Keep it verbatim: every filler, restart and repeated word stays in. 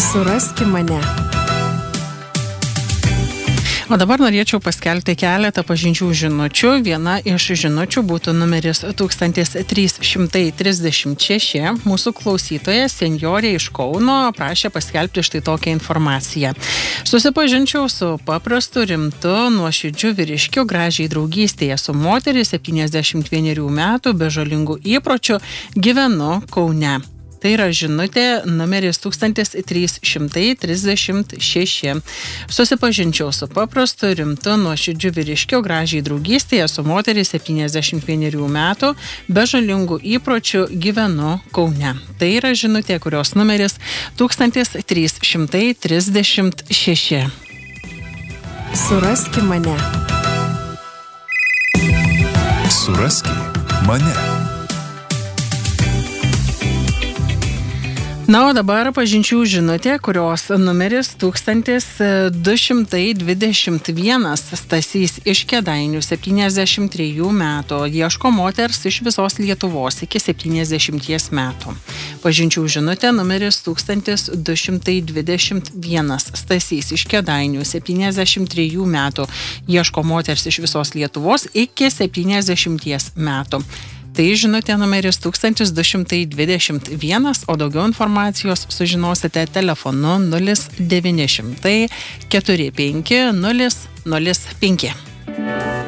Suraski mane. O dabar norėčiau paskelbti keletą pažinčių žinučių. Viena iš žinučių būtų numeris tūkstantis trys šimtai trisdešimt šeši. Mūsų klausytoja, senjorė iš Kauno, prašė paskelbti štai tokią informaciją. Susipažinčiau su paprastu, rimtu, nuoširdžiu vyriškiu, gražiai draugystėje su moteris, septyniasdešimt vienerių metų, be žalingų įpročių, gyvenu Kaune. Tai yra žinutė numeris tūkstantis trys šimtai trisdešimt šeši. Susipažinčiau su paprastu, rimtu, nuoširdžiu vyriškiu, gražiai draugystėje su moteris, septyniasdešimt vienerių metų, be žalingų įpročių, gyvenu Kaune. Tai yra žinutė, kurios numeris tūkstantis trys šimtai trisdešimt šeši. Suraski mane. Suraski mane. Na, o dabar pažinčių žinutė, kurios numeris tūkstantis du šimtai dvidešimt vienas. Stasys iš Kėdainių, septyniasdešimt trejų metų, ieško moters iš visos Lietuvos iki septyniasdešimties metų. Pažinčių žinutė numeris tūkstantis du šimtai dvidešimt vienas. Stasys iš Kėdainių, septyniasdešimt trejų metų, ieško moters iš visos Lietuvos iki septyniasdešimties metų. Tai žinutė numeris tūkstantis du šimtai dvidešimt vienas, o daugiau informacijos sužinosite telefonu nulis devyni šimtai keturi penki nulis nulis penki.